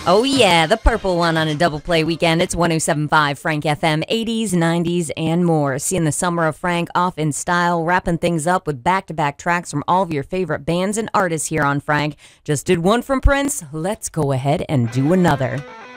Oh, yeah, the purple one on a double play weekend. It's 1075 Frank FM, 80s, 90s, and more. Seeing the summer of Frank off in style, wrapping things up with back to back tracks from all of your favorite bands and artists here on Frank. Just did one from Prince. Let's go ahead and do another.